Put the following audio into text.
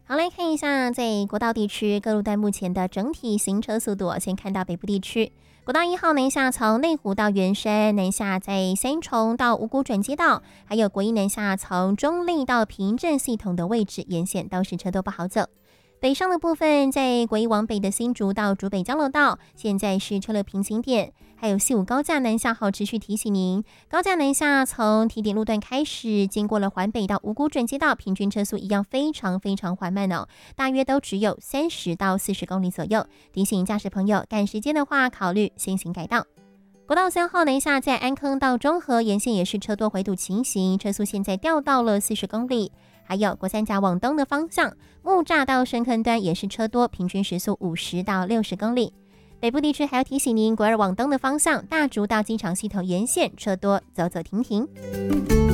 好，来看一下在国道地区各路段目前的整体行车速度。先看到北部地区，国道1号南下从内湖到圆山，南下在三重到五股转接道，还有国一南下从中坜到平镇系统的位置，沿线都是车多不好走。北上的部分，在国一往北的新竹到竹北交流道，现在是车流平行点。还有西武高架南下后，持续提醒您，高架南下从提点路段开始，经过了环北到五股转接道，平均车速一样非常缓慢哦，大约都只有30到40公里左右。提醒驾驶朋友，赶时间的话，考虑先行改道。国道3号南下在安坑到中和沿线也是车多回堵情形，车速现在掉到了40公里。还有国三甲往东的方向，木栅到深坑端也是车多，平均时速50到60公里。北部地区还要提醒您，国二往东的方向，大竹到机场系统沿线车多，走走停停。